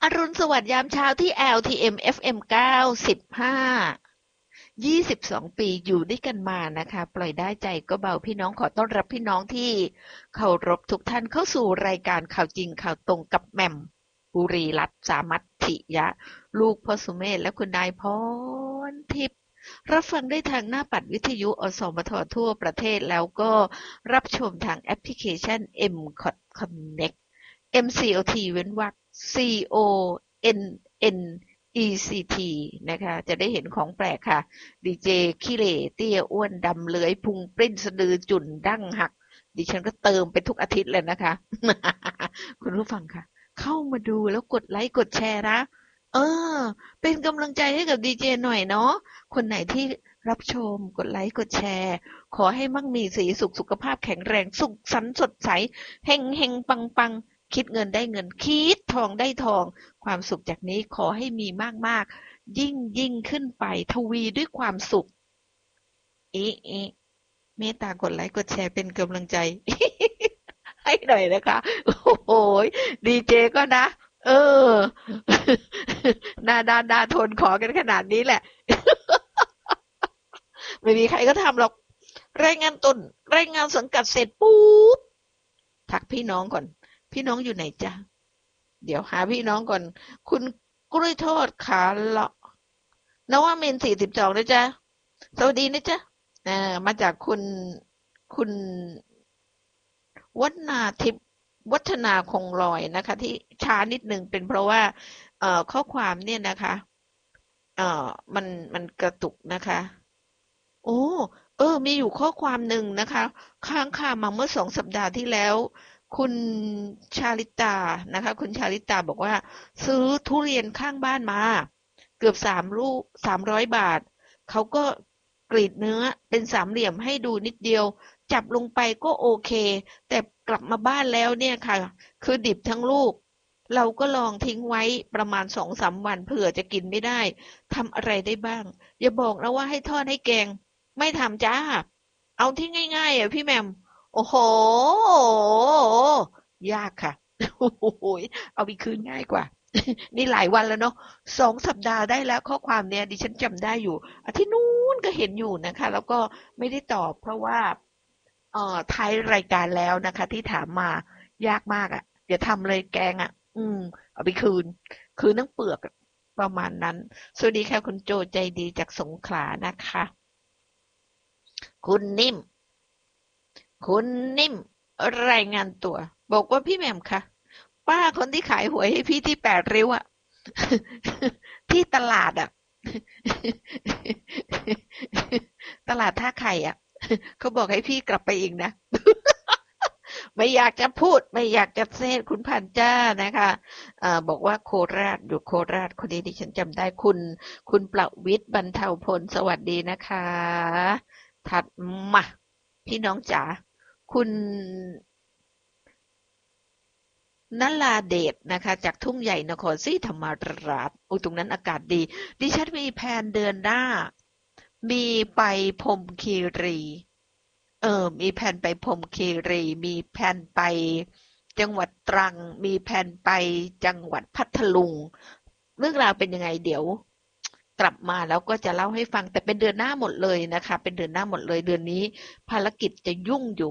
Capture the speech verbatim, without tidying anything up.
รุณสวัสดิ์ยามเช้าที่ แอล ที เอ็ม เอฟ เอ็ม เก้าสิบห้า ยี่สิบสองปีอยู่ด้วยกันมานะคะปล่อยได้ใจก็เบาพี่น้องขอต้อนรับพี่น้องที่เคารพทุกท่านเข้าสู่รายการข่าวจริงข่าวตรงกับแหม่มบุรีรัตน์สามัตถิยะลูกพ่อสุเมธและคุณนายพรทิพย์รับฟังได้ทางหน้าปัดวิทยุอสมททั่วประเทศแล้วก็รับชมทางแอปพลิเคชัน เอ็ม Connect เอ็ม ซี โอ ที เว้นวรรค C O N N E C T นะคะจะได้เห็นของแปลกค่ะดีเจขี้เหร่เตี้ยอ้วนดำเลื้อยพุงปริ้นสะดือจุ่นดั้งหักดิฉันก็เติมไปทุกอาทิตย์เลยนะคะ คุณผู้ฟังค่ะเข้ามาดูแล้วกดไลค์กดแชร์นะเออเป็นกำลังใจให้กับดีเจหน่อยเนาะคนไหนที่รับชมกดไลค์กดแชร์ขอให้มั่งมีสีสุขสุขภาพแข็งแรงสุขสันต์สดใสเฮงเฮงปังปังคิดเงินได้เงินคิดทองได้ทองความสุขจากนี้ขอให้มีมากๆยิ่งยิ่งขึ้นไปทวีด้วยความสุขอีอีเมตตากดไลค์กดแชร์เป็นกำลังใจ ให้หน่อยนะคะโอ้โหดีเจก็นะเออนาดานาทนขอกันขนาดนี้แหละ ไม่มีใครก็ทำหรอกรายงานตนรายงานสังกัดเสร็จปุ๊บทักพี่น้องก่อนพี่น้องอยู่ไหนจ๊ะเดี๋ยวหาพี่น้องก่อนคุณกล้วยทอดขาเลาะนวมินทร์สี่สิบสองนะจ๊ะสวัสดีนะจ๊ะอ่ามาจากคุณคุณวัฒนาทิพย์วัฒนาคงลอยนะคะที่ช้านิดนึงเป็นเพราะว่าเอ่อข้อความเนี่ยนะคะเอ่อมันมันกระตุกนะคะโอ้เออมีอยู่ข้อความหนึ่งนะคะค้างคามาเมื่อสองสัปดาห์ที่แล้วคุณชาลิตานะคะคุณชาลิตาบอกว่าซื้อทุเรียนข้างบ้านมาเกือบสามลูกสามร้อยบาทเขาก็กรีดเนื้อเป็นสามเหลี่ยมให้ดูนิดเดียวจับลงไปก็โอเคแต่กลับมาบ้านแล้วเนี่ยค่ะคือดิบทั้งลูกเราก็ลองทิ้งไว้ประมาณสองสามวันเผื่อจะกินไม่ได้ทำอะไรได้บ้างอย่าบอกนะว่าให้ทอดให้แกงไม่ทำจ้าเอาที่ง่ายๆอ่ะพี่แหม่มโอ้โหยากค่ะโอ้โหเอาไปคืนง่ายกว่านี่หลายวันแล้วเนาะสองสัปดาห์ได้แล้วข้อความเนี้ยดิฉันจำได้อยู่อาทิตย์นู้นก็เห็นอยู่นะคะแล้วก็ไม่ได้ตอบเพราะว่าเอ่อท้ายรายการแล้วนะคะที่ถามมายากมากอ่ะเดี๋ยวทำเลยแกงอ่ะอืมเอาไปคืนคืนทั้งเปลือกประมาณนั้นสวัสดีค่ะคุณโจใจดีจากสงขลานะคะคุณนิ่มคุณนิ่มรายงานตัวบอกว่าพี่แหม่มค่ะป้าคนที่ขายหวยให้พี่ที่แปดริ้วอะที่ตลาดอะตลาดท่าไข่อะเขาบอกให้พี่กลับไปอีกนะไม่อยากจะพูดไม่อยากจะเซตคุณพันจ้านะคะเอ่อบอกว่าโคราชอยู่โคราชคนนี้ดิฉันจำได้คุณคุณประวิตรบรรเทาพลสวัสดีนะคะถัดมาพี่น้องจ๋าคุณนราเดชนะคะจากทุ่งใหญ่นครศรีธรรมราชอุยตรงนั้นอากาศดีดิฉันมีแผนเดือนหน้ามีไปพรหมคีรีเออมีแผนไปพรหมคีรีมีแผนไปจังหวัดตรังมีแผนไปจังหวัดพัทลุงเรื่องราวเป็นยังไงเดี๋ยวกลับมาแล้วก็จะเล่าให้ฟังแต่เป็นเดือนหน้าหมดเลยนะคะเป็นเดือนหน้าหมดเลยเดือนนี้ภารกิจจะยุ่งอยู่